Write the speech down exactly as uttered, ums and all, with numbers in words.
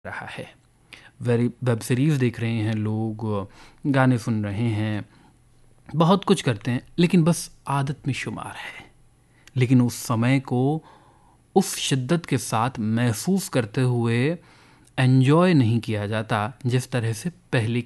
रहा है। Very web series देख रहे हैं लोग, गाने सुन रहे हैं, बहुत कुछ करते हैं, लेकिन बस आदत में शुमार है। लेकिन उस समय को उस शिद्दत के साथ महसूस करते हुए एन्जॉय नहीं किया जाता जिस तरह से पहले